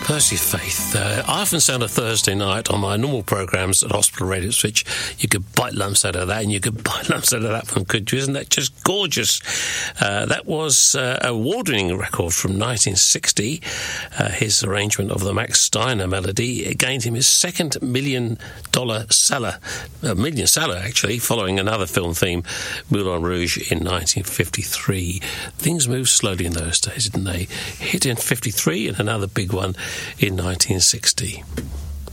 Percy Faith. I often sound a Thursday night on my normal programmes at Hospital Radio Switch. You could bite lumps out of that, and you could bite lumps out of that one, could you? Isn't that just gorgeous? That was a award-winning record from 1960. His arrangement of the Max Steiner melody, it gained him his second $1 million seller, actually, following another film theme, Moulin Rouge, in 1953. Things moved slowly in those days, didn't they? Hit in 53 and another big one in 1960.